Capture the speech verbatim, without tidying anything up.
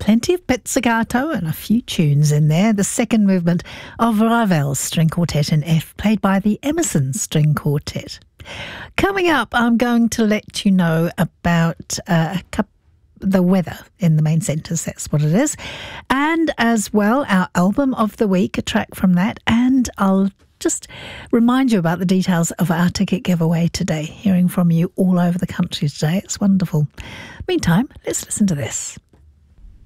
plenty of pizzicato and a few tunes in there. The second movement of Ravel's String Quartet in F, played by the Emerson String Quartet. Coming up, I'm going to let you know about uh, a couple the weather in the main centres, that's what it is. And as well, our album of the week, a track from that. And I'll just remind you about the details of our ticket giveaway today. Hearing from you all over the country today. It's wonderful. Meantime, let's listen to this.